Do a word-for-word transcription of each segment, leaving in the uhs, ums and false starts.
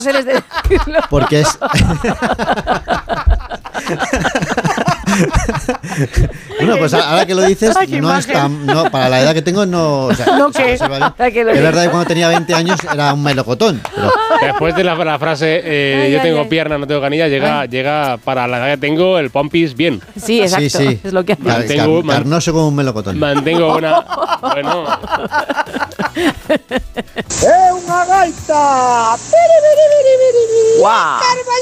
eres de decirlo. Porque es... Bueno, pues ahora que lo dices, Ay, no es tan, no, para la edad que tengo no... O sea, ¿No qué? es verdad que cuando tenía veinte años era un melocotón. Pero... Después de la, la frase, eh, Ay, yo ay, tengo ay. piernas, no tengo canillas, llega, llega para la edad que tengo el pompis bien. Sí, exacto. Sí, sí. Es lo que Car- Mantengo- car- carnoso como un melocotón. Mantengo una... Bueno... ¡É unha gaita! ¡Guau!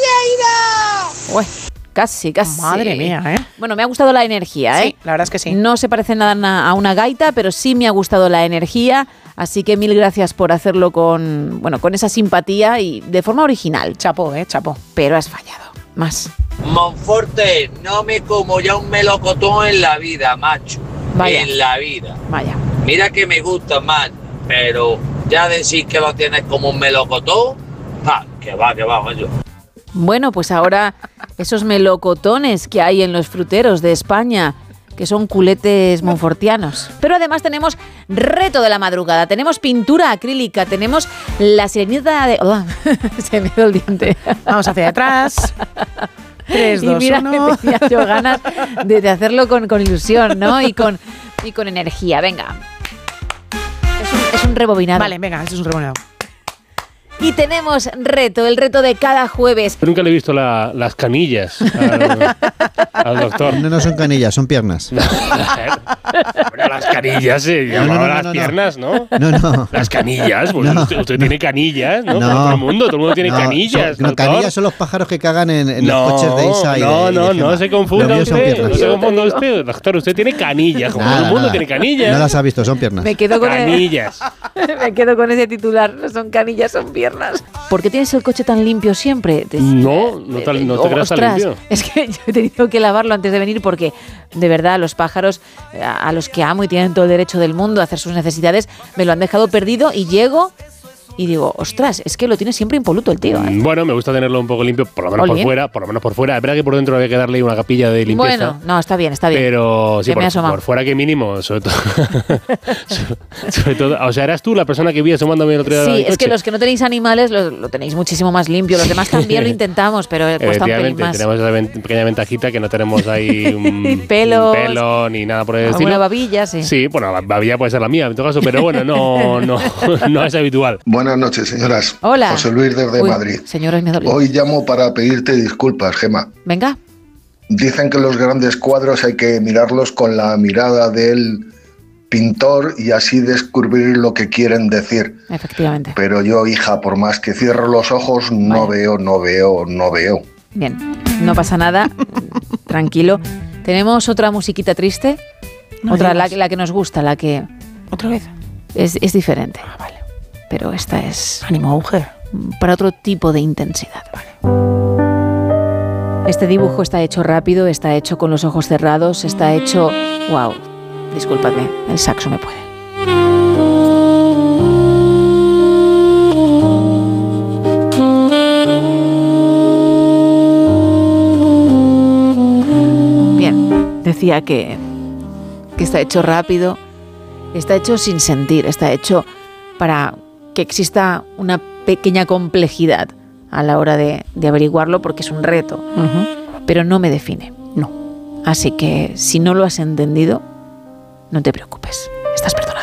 Uy, casi, casi. Madre mía, ¿eh? Bueno, me ha gustado la energía, ¿eh? Sí, la verdad es que sí. No se parece nada a una gaita, pero sí me ha gustado la energía. Así que mil gracias por hacerlo con, bueno, con esa simpatía y de forma original. Chapó, ¿eh? Chapó. Pero has fallado. Más. Monforte, no me como ya un melocotón en la vida, macho. Vaya. En la vida. Vaya. Mira que me gusta más, pero ya decir que lo tienes como un melocotón, ah, que va, que va, macho. Bueno, pues ahora esos melocotones que hay en los fruteros de España, que son culetes monfortianos. Pero además tenemos reto de la madrugada, tenemos pintura acrílica, tenemos la sirenita de... Oh, se me dio el diente. Vamos hacia atrás. tres, Y dos, mira uno. que tenía yo ganas de, de hacerlo con, con ilusión, ¿no? Y con, y con energía. Venga. Es un, es un rebobinado. Vale, venga, esto es un rebobinado. Y tenemos reto, el reto de cada jueves. Yo nunca le he visto la, las canillas al, al doctor. No, no son canillas, son piernas. Bueno, las canillas se No, llamaban no, no, las no, no. piernas, ¿no? No, no. Las canillas, pues No, usted, usted no. tiene canillas, ¿no? No. Como todo el mundo, todo el mundo tiene No, canillas. son- no, doctor. canillas son los pájaros que cagan en, en No, los coches de Isa y de, no, y de no, Gemma. no se Lo confunda mío son usted, piernas. no se confunda usted, doctor, usted tiene canillas, como todo el Nada, mundo nada. tiene canillas. No las has visto, son piernas. Me quedo con el, Canillas. me quedo con ese titular. No son canillas, son piernas. ¿Por qué tienes el coche tan limpio siempre? Te- No, no te- no te creas tan Ostras, limpio. Es que yo he tenido que lavarlo antes de venir porque, de verdad, los pájaros eh, a los que amo y tienen todo el derecho del mundo a hacer sus necesidades, me lo han dejado perdido y llego y digo, ostras, es que lo tiene siempre impoluto el tío, ¿eh? Bueno, me gusta tenerlo un poco limpio, por lo menos por Olín. fuera, por lo menos por fuera. Es verdad que por dentro había que darle una capilla de limpieza. Bueno, no, está bien, está bien. Pero sí, Que me he por, asomado. por fuera que mínimo, sobre todo. sobre, sobre todo. O sea, eras tú la persona que vi asomándome el otro día. Sí, del es que coche. los que no tenéis animales lo, lo tenéis muchísimo más limpio. Los demás también lo intentamos, pero cuesta un pelín Efectivamente, más. tenemos esa ven- pequeña ventajita que no tenemos ahí un, Pelos, un pelo ni nada por el Alguna estilo. babilla, sí. Sí, bueno, la babilla puede ser la mía en todo caso, pero bueno, no, no, no es habitual. Buenas noches, señoras. Hola. José Luis desde Uy, Madrid. Señores, me dolió. Hoy llamo para pedirte disculpas, Gema. Venga. Dicen que los grandes cuadros hay que mirarlos con la mirada del pintor y así descubrir lo que quieren decir. Efectivamente. Pero yo, hija, por más que cierro los ojos, no Vale. veo, no veo, no veo. Bien, no pasa nada. Tranquilo. ¿Tenemos otra musiquita triste? No otra, la, digas. la que nos gusta, la que ¿Otra vez? es, es diferente. Ah, vale. Pero esta es Ánimo, mujer. para otro tipo de intensidad. Este dibujo está hecho rápido, está hecho con los ojos cerrados, está hecho... ¡Wow! Discúlpame, el saxo me puede. Bien, decía que, que está hecho rápido, está hecho sin sentir, está hecho para que exista una pequeña complejidad a la hora de, de averiguarlo porque es un reto, Uh-huh. pero no me define. No. Así que si no lo has entendido, no te preocupes, estás perdonado.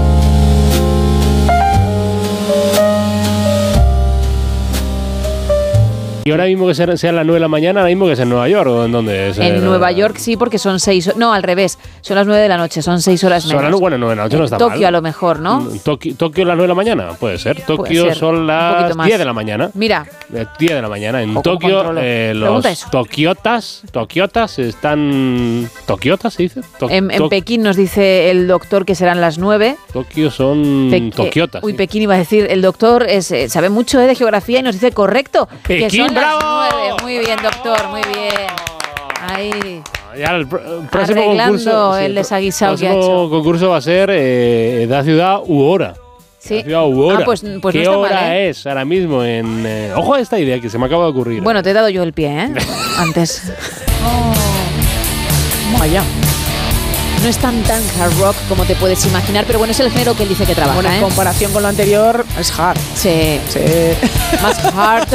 Y ahora mismo que sea, sea las nueve de la mañana, ahora mismo que es en Nueva York o en dónde es. En Eh, Nueva York sí, porque son seis... No, al revés, son las nueve de la noche, son seis horas Son las menos. nu- bueno, nueve de la noche no está Tokio mal. a lo mejor, ¿no? Tokio, Tokio las nueve de la mañana, puede ser. Tokio ser, son un las poquito más. diez de la mañana. Mira, Eh, diez de la mañana. En Poco Tokio, controlo. eh, Pregunta los eso. tokiotas, tokiotas están... ¿Tokiotas se dice? To- en, en to- Pekín nos dice el doctor que serán las nueve. Tokio son Pe- tokiotas. Uy, sí. Pekín iba a decir, el doctor es, eh, sabe mucho eh, de geografía y nos dice correcto, que Pekín, son ¡bravo! las nueve. Muy bien, doctor, muy bien. Ahí. Ya el, pr- el próximo Arreglando concurso, el desaguisado el que ha próximo hecho. concurso va a ser eh, da ciudad u hora. Sí. Da ciudad u hora. Ah, pues, pues ¿Qué no está hora mal, ¿eh? es ahora mismo en... eh, ojo a esta idea que se me acaba de ocurrir. Bueno, te he dado yo el pie, ¿eh? Antes. Vaya. No es tan tan hard rock como te puedes imaginar, pero bueno, es el género que él dice que trabaja. Bueno, en ¿eh? comparación con lo anterior, es hard. Sí, Sí. más hard.